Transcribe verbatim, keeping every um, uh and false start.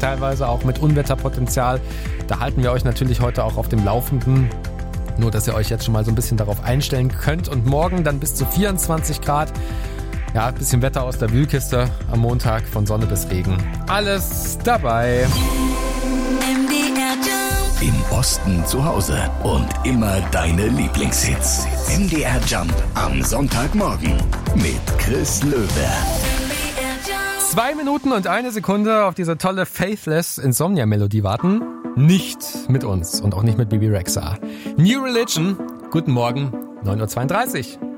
teilweise auch mit Unwetterpotenzial. Da halten wir euch natürlich heute auch auf dem Laufenden. Nur, dass ihr euch jetzt schon mal so ein bisschen darauf einstellen könnt. Und morgen dann bis zu vierundzwanzig Grad. Ja, ein bisschen Wetter aus der Wühlkiste am Montag, von Sonne bis Regen. Alles dabei. Im Osten zu Hause und immer deine Lieblingshits. M D R Jump am Sonntagmorgen mit Chris Löwe. Zwei Minuten und eine Sekunde auf diese tolle Faithless Insomnia-Melodie warten. Nicht mit uns und auch nicht mit Bibi Rexha. New Religion, guten Morgen, neun Uhr zweiunddreißig.